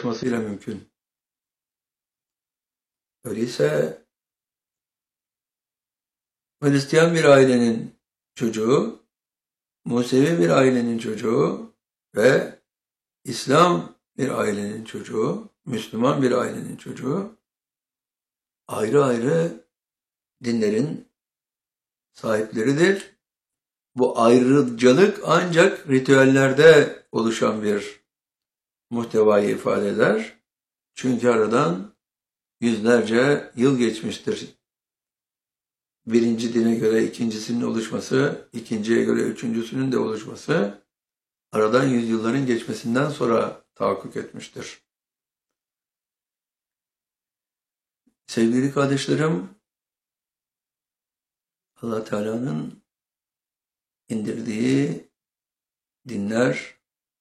ulaşmasıyla mümkün. Öyleyse Hristiyan bir ailenin çocuğu, Musevi bir ailenin çocuğu ve İslam bir ailenin çocuğu, Müslüman bir ailenin çocuğu ayrı ayrı dinlerin sahipleridir. Bu ayrıcalık ancak ritüellerde oluşan bir muhtevayı ifade eder. Çünkü aradan yüzlerce yıl geçmiştir. Birinci dine göre ikincisinin oluşması, ikinciye göre üçüncüsünün de oluşması aradan yüzyılların geçmesinden sonra tahakkuk etmiştir. Sevgili kardeşlerim, Allah Teala'nın indirdiği dinler,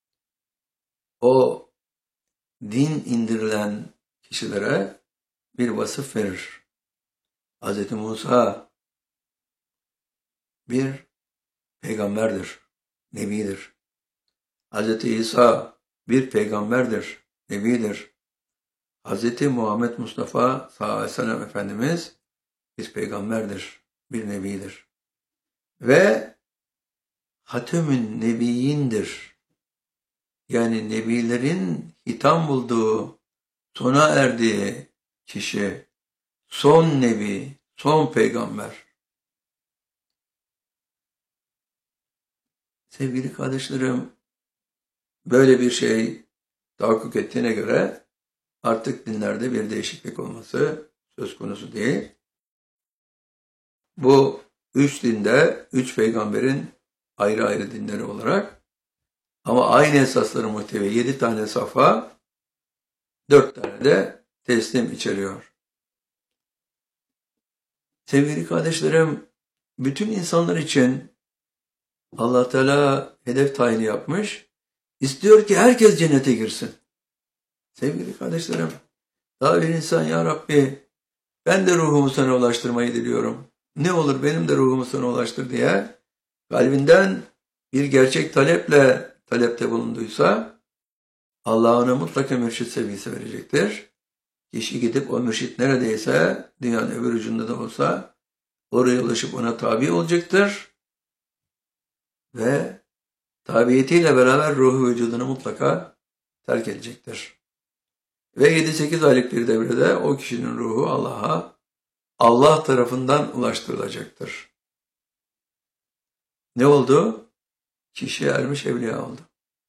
o din indirilen kişilere bir vasıf verir. Hz. Musa bir peygamberdir, nebidir. Hz. İsa bir peygamberdir, nebidir. Hz. Muhammed Mustafa sallallahu aleyhi ve sellem Efendimiz bir peygamberdir, bir nebidir. Ve Hatemün Nebiyindir. Yani nebilerin hitam bulduğu, sona erdiği kişi, son nebi, son peygamber. Sevgili kardeşlerim, böyle bir şey tahakkuk ettiğine göre artık dinlerde bir değişiklik olması söz konusu değil. Bu üç dinde, üç peygamberin ayrı ayrı dinleri olarak ama aynı esasları muhtevi 7 tane safa, 4 tane de teslim içeriyor. Sevgili kardeşlerim, bütün insanlar için Allah Teala hedef tayini yapmış, istiyor ki herkes cennete girsin. Sevgili kardeşlerim, daha bir insan ya Rabbi ben de ruhumu sana ulaştırmayı diliyorum. Ne olur benim de ruhumu sana ulaştır diye kalbinden bir gerçek talepte bulunduysa Allah ona mutlaka mürşit sevgisi verecektir. Kişi gidip o mürşit neredeyse dünyanın öbür ucunda da olsa oraya ulaşıp ona tabi olacaktır. Ve tabiyetiyle beraber ruhu vücudunu mutlaka terk edecektir. Ve 7-8 aylık bir devrede o kişinin ruhu Allah tarafından ulaştırılacaktır. Ne oldu? Kişi ermiş evliya oldu.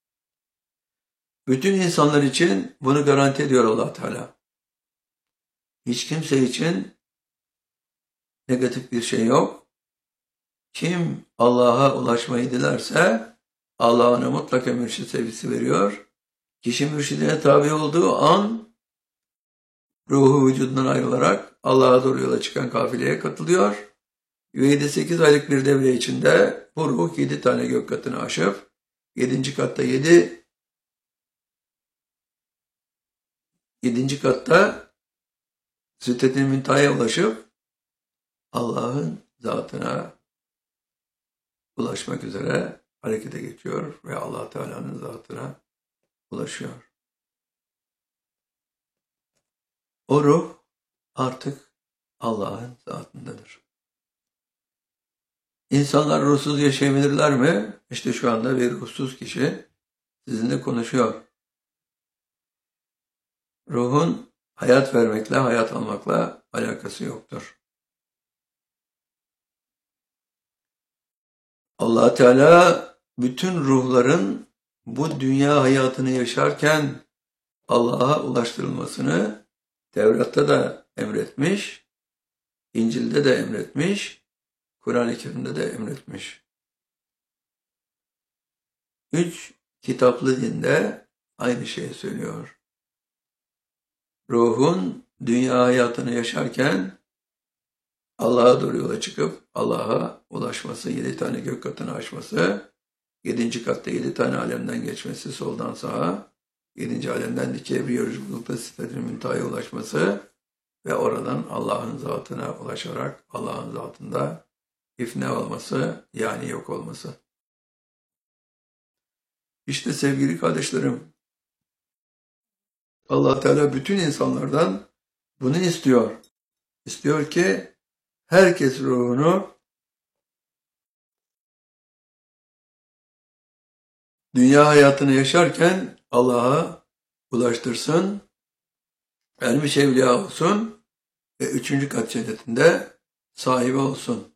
Bütün insanlar için bunu garanti ediyor Allah Teala. Hiç kimse için negatif bir şey yok. Kim Allah'a ulaşmayı dilerse Allah ona mutlaka mürşid sevgisi veriyor. Kişi mürşidine tabi olduğu an ruhu vücudundan ayrılarak Allah'a doğru yola çıkan kafileye katılıyor. 7-8 aylık bir devre içinde bu ruh 7 tane gök katını aşıp 7. katta 7. katta Sidret-i Münteha'ya ulaşıp Allah'ın zatına ulaşmak üzere harekete geçiyor ve Allah Teala'nın zatına ulaşıyor. O ruh artık Allah'ın zatındadır. İnsanlar ruhsuz yaşayabilirler mi? İşte şu anda bir ruhsuz kişi sizinle konuşuyor. Ruhun hayat vermekle, hayat almakla alakası yoktur. Allah Teala bütün ruhların bu dünya hayatını yaşarken Allah'a ulaştırılmasını Tevrat'ta da emretmiş, İncil'de de emretmiş, Kur'an-ı Kerim'de de emretmiş. 3 kitaplı dinde aynı şeyi söylüyor. Ruhun dünya hayatını yaşarken Allah'a doğru yola çıkıp Allah'a ulaşması, 7 tane gök katını aşması, 7. katta 7 tane alemden geçmesi soldan sağa, 7. alemden dikey bir yolculukta Sidret-i Münteha'ya ulaşması ve oradan Allah'ın zatına ulaşarak Allah'ın zatında ifne olması, yani yok olması. İşte sevgili kardeşlerim, Allah Teala bütün insanlardan bunu istiyor. İstiyor ki herkes ruhunu dünya hayatını yaşarken Allah'a ulaştırsın, ermiş evliya olsun ve 3. kat cennetinde sahibi olsun.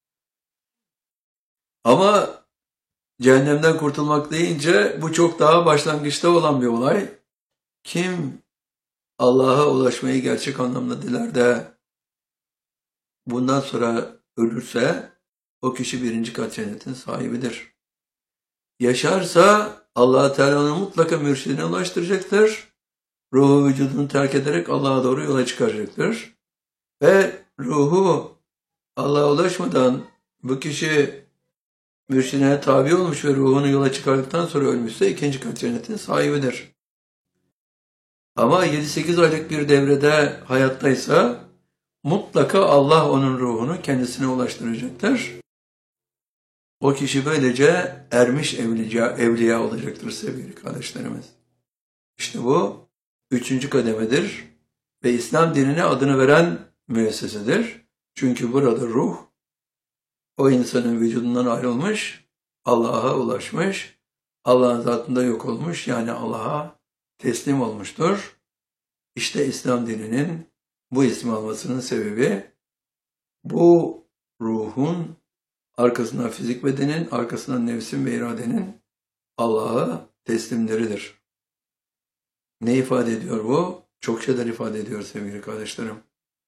Ama cehennemden kurtulmak deyince bu çok daha başlangıçta olan bir olay. Kim Allah'a ulaşmayı gerçek anlamda diler de bundan sonra ölürse o kişi 1. kat cennetin sahibidir. Yaşarsa Allah Teala onu mutlaka mürşidine ulaştıracaktır. Ruhu vücudunu terk ederek Allah'a doğru yola çıkaracaktır. Ve ruhu Allah'a ulaşmadan bu kişi mürşidine tabi olmuş ve ruhunu yola çıkardıktan sonra ölmüşse 2. kat cennetin sahibidir. Ama 7-8 aylık bir devrede hayattaysa mutlaka Allah onun ruhunu kendisine ulaştıracaktır. O kişi böylece ermiş evliya olacaktır sevgili kardeşlerimiz. İşte bu 3. kademedir ve İslam dinine adını veren müessesedir. Çünkü burada ruh o insanın vücudundan ayrılmış, Allah'a ulaşmış, Allah'ın zatında yok olmuş, yani Allah'a teslim olmuştur. İşte İslam dininin bu ismi almasının sebebi bu ruhun arkasından fizik bedenin, arkasından nefsin ve iradenin Allah'a teslimleridir. Ne ifade ediyor bu? Çok şeyler ifade ediyor sevgili kardeşlerim.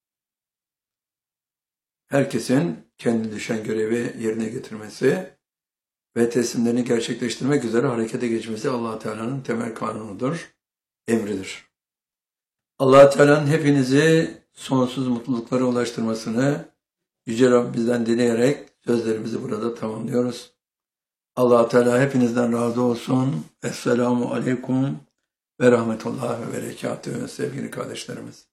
Herkesin kendi düşen görevi yerine getirmesi ve teslimlerini gerçekleştirmek üzere harekete geçmesi Allah Teala'nın temel kanunudur, emridir. Allah Teala'nın hepinizi sonsuz mutluluklara ulaştırmasını Yüce Rabbimizden dileyerek sözlerimizi burada tamamlıyoruz. Allah Teala hepinizden razı olsun. Esselamu Aleyküm ve Rahmetullah ve Berekatühü sevgili kardeşlerimiz.